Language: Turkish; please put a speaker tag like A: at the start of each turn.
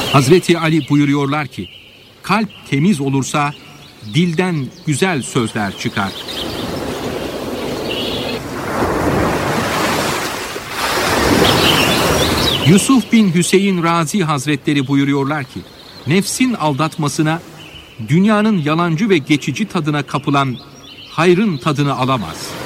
A: Hazreti Ali buyuruyorlar ki, kalp temiz olursa dilden güzel sözler çıkar. Yusuf bin Hüseyin Razi Hazretleri buyuruyorlar ki, nefsin aldatmasına, dünyanın yalancı ve geçici tadına kapılan hayrın tadını alamaz.